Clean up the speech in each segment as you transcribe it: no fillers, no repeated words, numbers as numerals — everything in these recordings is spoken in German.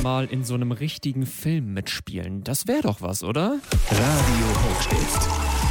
mal in so einem richtigen Film mitspielen. Das wäre doch was, oder? Radio Hochstift.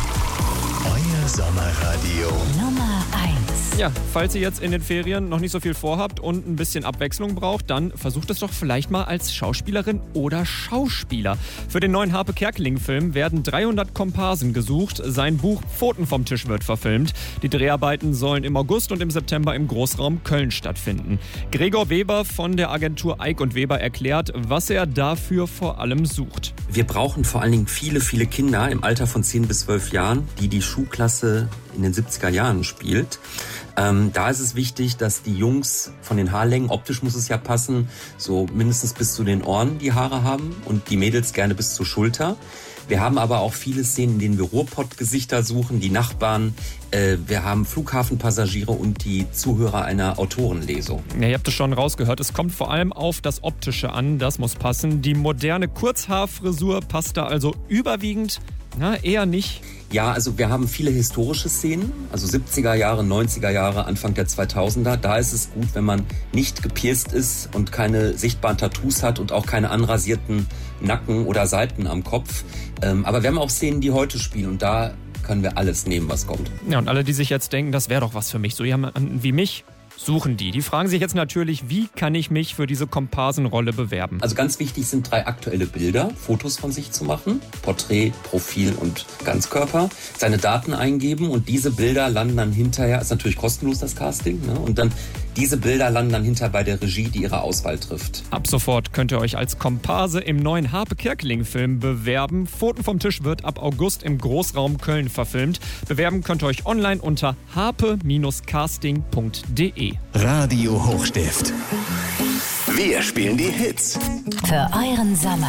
Euer Sommerradio. Nummer 1. Ja, falls ihr jetzt in den Ferien noch nicht so viel vorhabt und ein bisschen Abwechslung braucht, dann versucht es doch vielleicht mal als Schauspielerin oder Schauspieler. Für den neuen Harpe Kerkeling-Film werden 300 Komparsen gesucht. Sein Buch Pfoten vom Tisch wird verfilmt. Die Dreharbeiten sollen im August und im September im Großraum Köln stattfinden. Gregor Weber von der Agentur Eick & Weber erklärt, was er dafür vor allem sucht. Wir brauchen vor allen Dingen viele Kinder im Alter von 10 bis 12 Jahren, die Schulklasse in den 70er Jahren spielt. Da ist es wichtig, dass die Jungs von den Haarlängen, optisch muss es ja passen, so mindestens bis zu den Ohren die Haare haben und die Mädels gerne bis zur Schulter. Wir haben aber auch viele Szenen, in denen wir Ruhrpott-Gesichter suchen, die Nachbarn. Wir haben Flughafenpassagiere und die Zuhörer einer Autorenlesung. Ja, ihr habt es schon rausgehört, es kommt vor allem auf das Optische an, das muss passen. Die moderne Kurzhaarfrisur passt da also überwiegend, eher nicht. Ja, also wir haben viele historische Szenen, also 70er Jahre, 90er Jahre, Anfang der 2000er. Da ist es gut, wenn man nicht gepierst ist und keine sichtbaren Tattoos hat und auch keine anrasierten Nacken oder Seiten am Kopf. Aber wir haben auch Szenen, die heute spielen und da können wir alles nehmen, was kommt. Ja, und alle, die sich jetzt denken, das wäre doch was für mich, so jemanden wie mich, suchen die. Die fragen sich jetzt natürlich, wie kann ich mich für diese Komparsenrolle bewerben? Also ganz wichtig sind 3 aktuelle Bilder, Fotos von sich zu machen, Porträt, Profil und Ganzkörper, seine Daten eingeben und diese Bilder landen dann hinterher, ist natürlich kostenlos das Casting, und dann diese Bilder landen dann hinterher bei der Regie, die ihre Auswahl trifft. Ab sofort könnt ihr euch als Komparse im neuen Harpe Kerkeling-Film bewerben. Pfoten vom Tisch wird ab August im Großraum Köln verfilmt. Bewerben könnt ihr euch online unter harpe-casting.de. Radio Hochstift. Wir spielen die Hits. Für euren Sommer.